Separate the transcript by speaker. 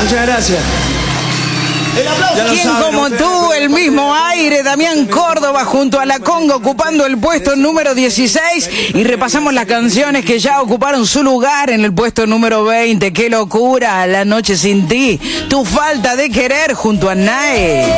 Speaker 1: Muchas gracias. El aplauso.
Speaker 2: ¿Quién como tú? El mismo aire. Damián Córdoba junto a La Conga ocupando el puesto número 16. Y repasamos las canciones que ya ocuparon su lugar en el puesto número 20. ¡Qué locura! La noche sin ti. Tu falta de querer junto a Nae.